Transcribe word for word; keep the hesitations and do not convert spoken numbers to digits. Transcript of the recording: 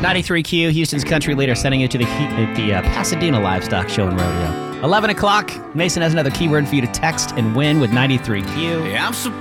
ninety-three Q, Houston's country leader, sending you to the, the uh, Pasadena Livestock Show and Rodeo. eleven o'clock, Mason has another keyword for you to text and win with ninety-three Q. Yeah, I'm surprised.